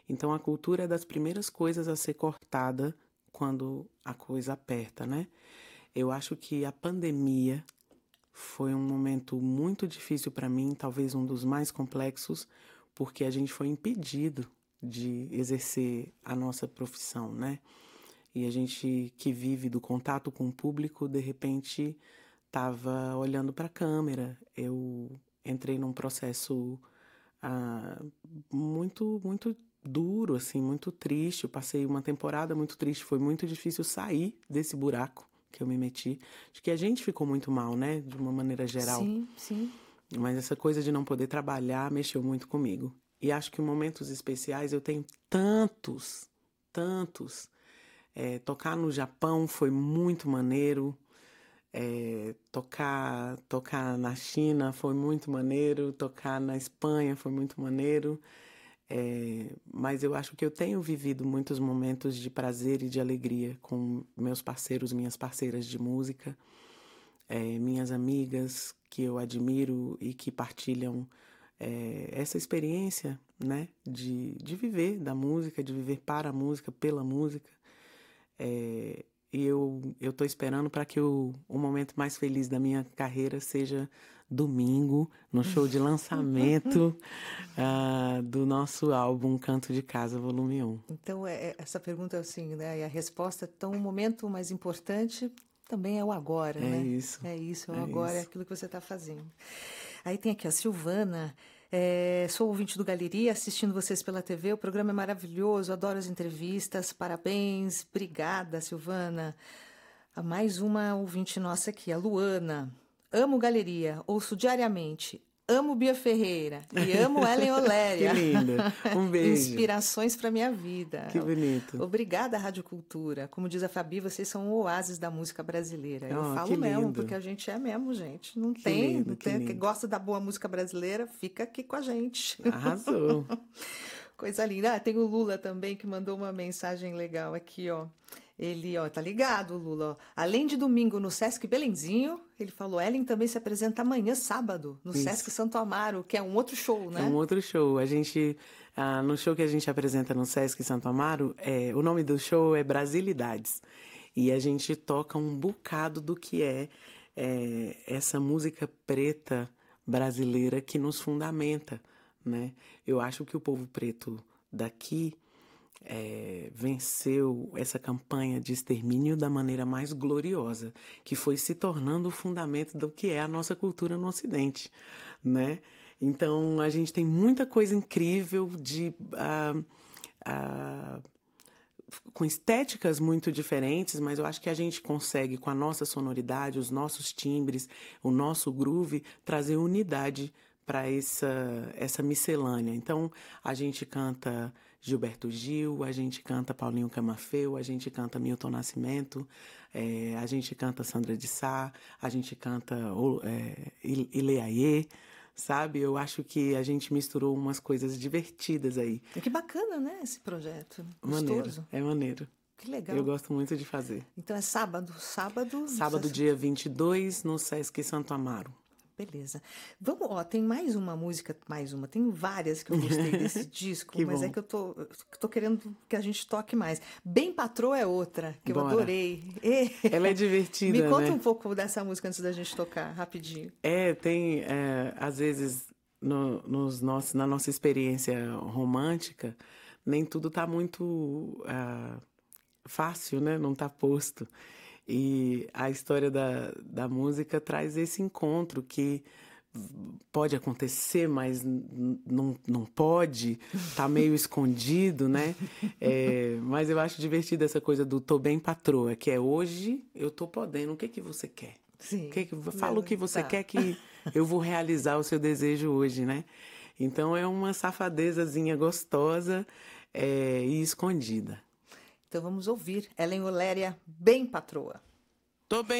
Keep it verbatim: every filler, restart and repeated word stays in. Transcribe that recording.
Então a cultura é das primeiras coisas a ser cortada quando a coisa aperta, né? Eu acho que a pandemia foi um momento muito difícil para mim, talvez um dos mais complexos, porque a gente foi impedido de exercer a nossa profissão, né? E a gente que vive do contato com o público, de repente, estava olhando para a câmera. Eu entrei num processo ah, muito, muito duro, assim, muito triste. Eu passei uma temporada muito triste, foi muito difícil sair desse buraco que eu me meti. Acho que a gente ficou muito mal, né, de uma maneira geral. Sim, sim. Mas essa coisa de não poder trabalhar mexeu muito comigo. E acho que em momentos especiais eu tenho tantos, tantos. É, tocar no Japão foi muito maneiro. É, tocar, tocar na China foi muito maneiro. Tocar na Espanha foi muito maneiro. É, mas eu acho que eu tenho vivido muitos momentos de prazer e de alegria com meus parceiros, minhas parceiras de música, é, minhas amigas que eu admiro e que partilham é, essa experiência, né, de, de viver da música, de viver para a música, pela música. É, e eu eu tô esperando para que o, o momento mais feliz da minha carreira seja domingo, no show de lançamento ah, do nosso álbum Canto de Casa, volume um. Então, é, é- essa pergunta é assim, né? E a resposta, então, o momento mais importante também é o agora, É né? isso, É isso, o é agora é isso. aquilo que você está fazendo. Aí tem aqui a Silvana. É, sou ouvinte do Galeria, assistindo vocês pela T V. O programa é maravilhoso, adoro as entrevistas. Parabéns, obrigada, Silvana. A mais uma ouvinte nossa aqui, a Luana. Amo Galeria, ouço diariamente. Amo Bia Ferreira e amo Ellen Que Oléria. linda, um beijo, Inspirações para minha vida. que bonito. Obrigada, Rádio Cultura. Como diz a Fabi, vocês são o oásis da música brasileira. Eu Oh, falo que mesmo, lindo, porque a gente é mesmo, gente. Não que tem, não lindo, que tem. Quem lindo. gosta da boa música brasileira, fica aqui com a gente. Arrasou. Coisa linda. Ah, tem o Lula também que mandou uma mensagem legal aqui, ó. Ele, ó, tá ligado, o Lula, ó. Além de domingo no Sesc Belenzinho, ele falou, Ellen também se apresenta amanhã, sábado, no Sesc Isso. Santo Amaro, que é um outro show, É um né? outro show. A gente, ah, no show que a gente apresenta no Sesc Santo Amaro, é, o nome do show é Brasilidades. E a gente toca um bocado do que é, é essa música preta brasileira que nos fundamenta, né? Eu acho que o povo preto daqui é, venceu essa campanha de extermínio da maneira mais gloriosa, que foi se tornando o fundamento do que é a nossa cultura no Ocidente, né? Então, a gente tem muita coisa incrível de... ah, ah, com estéticas muito diferentes, mas eu acho que a gente consegue, com a nossa sonoridade, os nossos timbres, o nosso groove, trazer unidade para essa, essa miscelânea. Então, a gente canta Gilberto Gil, a gente canta Paulinho Camafeu, a gente canta Milton Nascimento, é, a gente canta Sandra de Sá, a gente canta é, Ileaie, sabe? Eu acho que a gente misturou umas coisas divertidas aí. Que bacana, né, esse projeto. Maneiro, Gostoso. é maneiro. Que legal. Eu gosto muito de fazer. Então é sábado, sábado... Sábado, dia vinte e dois, no Sesc Santo Amaro. Beleza. Vamos, ó, tem mais uma música, mais uma, tem várias que eu gostei desse disco, Que mas bom. é que eu tô, tô querendo que a gente toque mais. Bem Patroa é outra, que Bora. eu adorei. E... Ela é divertida, Me conta né? um pouco dessa música antes da gente tocar, rapidinho. É, tem, é, às vezes, no, nos nossos, na nossa experiência romântica, nem tudo tá muito ah, fácil, né? Não tá posto. E a história da, da música traz esse encontro que pode acontecer, mas n- não, não pode, tá meio escondido, né? É, mas eu acho divertida essa coisa do tô bem patroa, que é hoje eu tô podendo, o que que você quer? Sim. O que que, fala o que você Tá. quer que eu vou realizar o seu desejo hoje, né? Então é uma safadezazinha gostosa é, e escondida. Então vamos ouvir Ellen Oléria, Bem Patroa. Tô bem